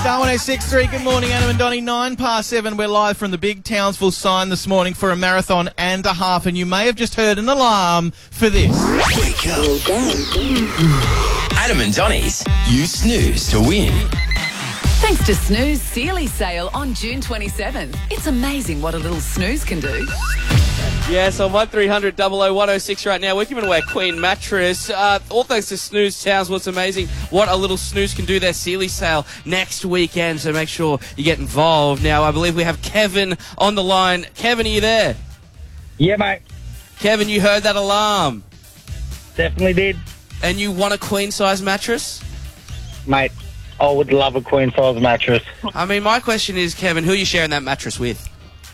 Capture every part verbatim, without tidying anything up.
Star one oh six point three, good morning, Adam and Donnie. Nine past seven, we're live from the big Townsville sign this morning for a marathon and a half, and you may have just heard an alarm for this. Wake up. Adam and Donnie's You Snooze to Win. Thanks to Snooze Sealy sale on June twenty-seventh. It's amazing what a little snooze can do. Yes, on one three hundred double oh one oh six right now, we're giving away a Queen mattress. Uh, all thanks to Snooze Townsville. It's amazing what a little snooze can do. Their Sealy sale next weekend, so make sure you get involved. Now, I believe we have Kevin on the line. Kevin, are you there? Yeah, mate. Kevin, you heard that alarm. Definitely did. And you want a queen-size mattress? Mate, I would love a queen-size mattress. I mean, my question is, Kevin, who are you sharing that mattress with?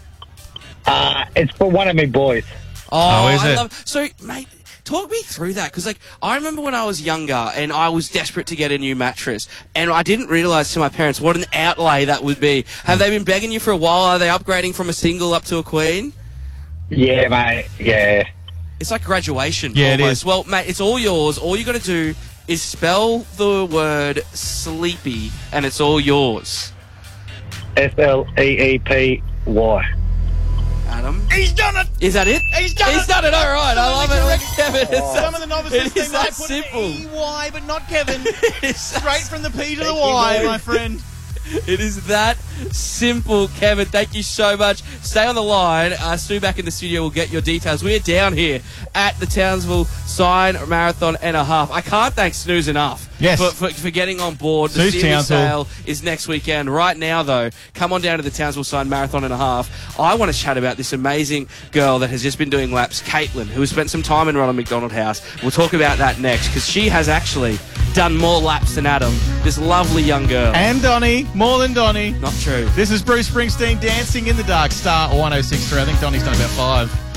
Uh, it's for one of my boys. Oh, Oh, is I it? love. So, mate, talk me through that, because like I remember when I was younger and I was desperate to get a new mattress, and I didn't realise to my parents what an outlay that would be. Have they been begging you for a while? Are they upgrading from a single up to a queen? Yeah, mate. Yeah. It's like graduation. Yeah, it almost. is. Well, mate, it's all yours. All you got to do is spell the word sleepy, and it's all yours. S L E E P Y. Adam, He's done it! is that it? He's done He's it! done it. All right, I love it. Look at Kevin. It's Some of the novices, it they is might that put simple. an E Y, but not Kevin. It's Straight from the P to the Thank Y, you, my friend. It is that simple, Kevin. Thank you so much. Stay on the line. Uh, Stu back in the studio will get your details. We're down here at the Townsville Sign Marathon and a half. I can't thank Snooze enough Yes. for, for, for getting on board. The Snooze Sealy Townsville. sale is next weekend. Right now, though, come on down to the Townsville Sign Marathon and a half. I want to chat about this amazing girl that has just been doing laps, Caitlin, who has spent some time in Ronald McDonald House. We'll talk about that next, because she has actually done more laps than Adam. This lovely young girl. And Donnie, more than Donnie. Not true. This is Bruce Springsteen dancing in the dark. Star one oh six point three. I think Donnie's done about five.